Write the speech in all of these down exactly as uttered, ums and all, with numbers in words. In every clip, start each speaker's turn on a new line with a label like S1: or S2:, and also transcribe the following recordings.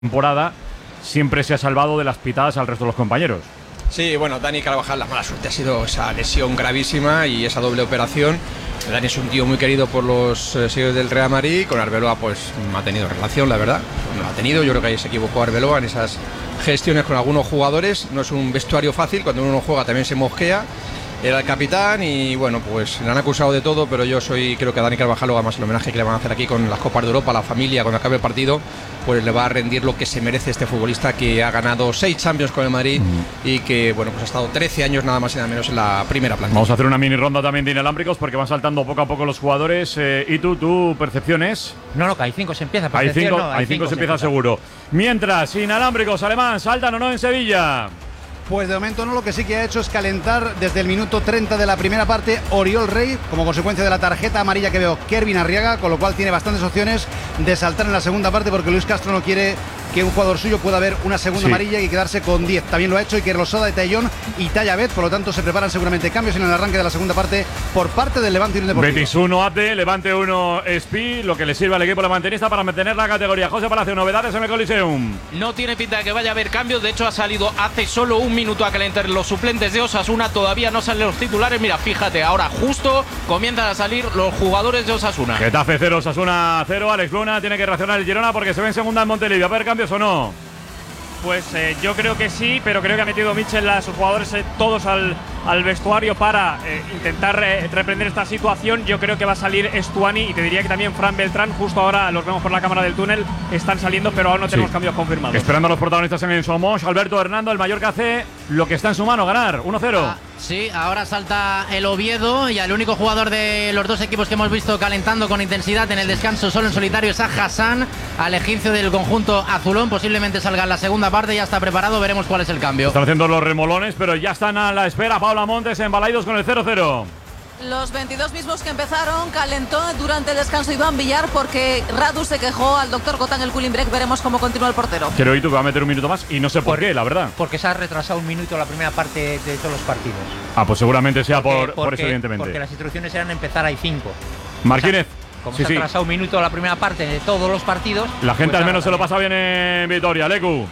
S1: temporada siempre se ha salvado de las pitadas al resto de los compañeros.
S2: Sí, bueno, Dani Carvajal, la mala suerte ha sido esa lesión gravísima y esa doble operación. Dani es un tío muy querido por los eh, seguidores del Real Madrid. Con Arbeloa pues no ha tenido relación, la verdad. No la ha tenido, yo creo que ahí se equivocó Arbeloa en esas gestiones con algunos jugadores. No es un vestuario fácil, cuando uno juega también se mosquea. Era el capitán y bueno, pues le han acusado de todo, pero yo soy, creo que a Dani Carvajal, además el homenaje que le van a hacer aquí con las Copas de Europa, la familia, cuando acabe el partido, pues le va a rendir lo que se merece este futbolista que ha ganado seis Champions con el Madrid mm. y que bueno, pues ha estado trece años nada más y nada menos en la primera plantilla.
S1: Vamos a hacer una mini ronda también de inalámbricos porque van saltando poco a poco los jugadores. Eh, ¿Y tú, tu percepciones?
S3: No, no, que hay cinco se empieza.
S1: Hay cinco,
S3: no,
S1: hay hay cinco, cinco se empieza seguro. Mientras, inalámbricos, Alemán, ¿saltan o no en Sevilla?
S4: Pues de momento no, lo que sí que ha hecho es calentar desde el minuto treinta de la primera parte Oriol Rey, como consecuencia de la tarjeta amarilla que veo Kervin Arriaga, con lo cual tiene bastantes opciones de saltar en la segunda parte porque Luis Castro no quiere que un jugador suyo pueda ver una segunda sí. amarilla y quedarse con diez. También lo ha hecho Iker Losada de Tellón y Tallabet, por lo tanto se preparan seguramente cambios en el arranque de la segunda parte por parte del Levante Unión Deportiva.
S1: Betis uno A T, Levante uno Espi, lo que le sirve al equipo levantinista para mantener la categoría. José Palacio, novedades en el Coliseum.
S5: No tiene pinta de que vaya a haber cambios, de hecho ha salido hace solo un minuto a calentar los suplentes de Osasuna, todavía no salen los titulares. Mira, fíjate, ahora justo comienzan a salir los jugadores de Osasuna.
S1: Getafe cero, Osasuna cero, Alex Luna tiene que reaccionar el Girona porque se ve en segunda en Montelivi. ¿Va a haber cambios o no?
S6: Pues eh, yo creo que sí, pero creo que ha metido Michel a sus jugadores eh, todos al, al vestuario para eh, intentar eh, reprender esta situación. Yo creo que va a salir Estuani y te diría que también Fran Beltrán. Justo ahora los vemos por la cámara del túnel, están saliendo, pero aún no tenemos sí. cambios confirmados.
S1: Esperando a los protagonistas en el Somos, Alberto Hernando, el Mallorca hace lo que está en su mano, ganar uno cero.
S3: Ah, sí, ahora salta el Oviedo y el único jugador de los dos equipos que hemos visto calentando con intensidad en el descanso solo en solitario es a Hassan, al egipcio del conjunto azulón. Posiblemente salga en la segunda parte, ya está preparado, veremos cuál es el cambio.
S1: Están haciendo los remolones, pero ya están a la espera. Paula Montes en Balaidos con el cero cero.
S7: Los veintidós mismos que empezaron, calentó durante el descanso Iván Villar porque Radu se quejó al doctor Cotán el cooling break. Veremos cómo continúa el portero.
S1: Quiero ir, tú que va a meter un minuto más y no sé por, por qué, la verdad.
S3: Porque se ha retrasado un minuto la primera parte de todos los partidos.
S1: Ah, pues seguramente sea
S3: porque,
S1: por,
S3: porque,
S1: por eso, evidentemente.
S3: Porque las instrucciones eran empezar ahí cinco.
S1: Martínez.
S3: Como
S1: sí,
S3: se ha retrasado sí. un minuto la primera parte de todos los partidos.
S1: La gente
S3: pues
S1: al menos se lo pasa bien en Vitoria. Lecu.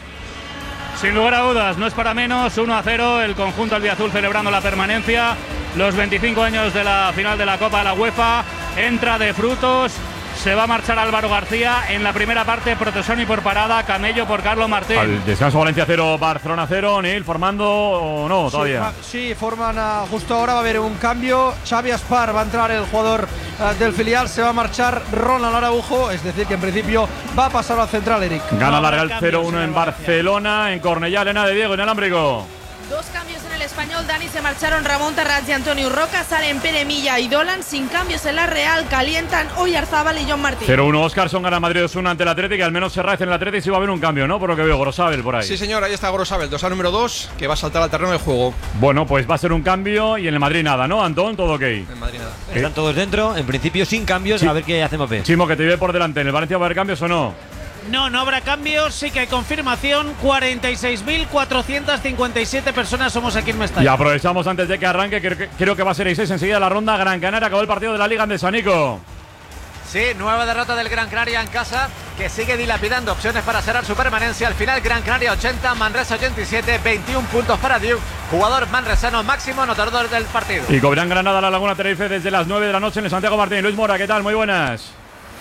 S6: Sin lugar a dudas, no es para menos, uno a cero, el conjunto albiazul celebrando la permanencia, los veinticinco años de la final de la Copa de la UEFA, entra de frutos, se va a marchar Álvaro García en la primera parte, Protesoni por parada, Camello por Carlos Martín.
S1: Al descanso Valencia cero, Barcelona cero, Neil, formando o no, todavía.
S8: Sí, sí forman a, justo ahora va a haber un cambio, Xavi Aspar va a entrar el jugador uh, del filial, se va a marchar Ronald Araujo, es decir que en principio va a pasar al central, Eric.
S1: Gana no la Real cero uno en Barcelona, en Cornellá, Elena de Diego, en Alámbrico.
S9: Dos cambios en el Español, Dani, se marcharon Ramón Tarrats y Antonio Roca, salen Pere Milla y Dolan, sin cambios en la Real, calientan Oyarzábal y John Martín.
S1: cero uno Oscarson gana Madrid dos uno ante el Atlético, y al menos Serraiz en el Atlético sí va a haber un cambio, ¿no? Por lo que veo, Grosabel por ahí.
S2: Sí, señor, ahí está Grosabel, dos a número dos, que va a saltar al terreno de juego.
S1: Bueno, pues va a ser un cambio y en el Madrid nada, ¿no, Antón? Todo ok. En
S2: el Madrid nada.
S10: Están todos dentro, en principio sin cambios, sí. A ver qué hacemos ver.
S1: Chimo, que te ve por delante, ¿en el Valencia va a haber cambios o no?
S5: No, no habrá cambios, sí que hay confirmación. cuarenta y seis mil cuatrocientas cincuenta y siete personas somos aquí en Mestalla.
S1: Y aprovechamos antes de que arranque, creo que, creo que va a ser seis enseguida la ronda. Gran Canaria acabó el partido de la Liga de Sanico.
S11: Sí, nueva derrota del Gran Canaria en casa, que sigue dilapidando opciones para cerrar su permanencia. Al final, Gran Canaria ochenta, Manresa ochenta y siete, veintiún puntos para Diu, jugador manresano máximo anotador del partido.
S1: Y Cobrán Granada, La Laguna Tenerife desde las nueve de la noche en el Santiago Martín. Luis Mora, ¿qué tal? Muy buenas.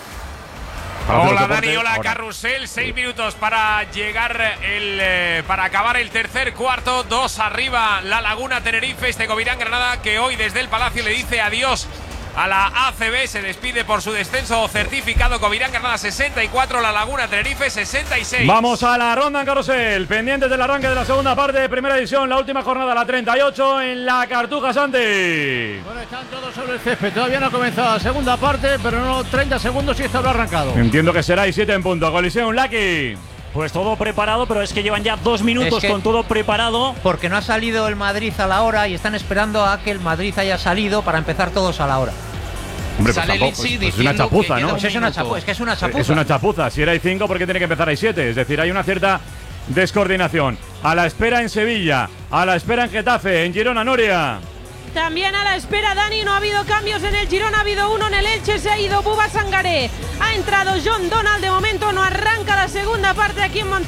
S12: Hola Dani, hola ahora. Carrusel, seis minutos para llegar el eh, para acabar el tercer cuarto, dos arriba La Laguna Tenerife, este Covirán Granada que hoy desde el Palacio le dice adiós a la A C B, se despide por su descenso certificado. Covirán Granada sesenta y cuatro, La Laguna Tenerife sesenta y seis.
S1: Vamos a la ronda en Carrusel, pendientes del arranque de la segunda parte de primera edición, la última jornada, la treinta y ocho en la Cartuja Santi.
S13: Bueno, están todos sobre el césped, todavía no ha comenzado la segunda parte, pero no treinta segundos y esto habrá arrancado.
S1: Entiendo que será y siete en punto. Coliseum, Lucky.
S6: Pues todo preparado, pero es que llevan ya dos minutos es que con todo preparado.
S3: Porque no ha salido el Madrid a la hora y están esperando a que el Madrid haya salido para empezar todos a la hora.
S1: Hombre, pues, tampoco, pues, pues es una chapuza, ¿no?
S3: Pues es, una chapu es que es una chapuza.
S1: Es una chapuza. Si era hay cinco, ¿por qué tiene que empezar hay siete? Es decir, hay una cierta descoordinación. A la espera en Sevilla, a la espera en Getafe, en Girona, Noria.
S14: También a la espera, Dani, no ha habido cambios en el Girona, ha habido uno en el Elche, se ha ido Buba Sangaré. Ha entrado John Donald, de momento no arranca la segunda parte aquí en Montjuic.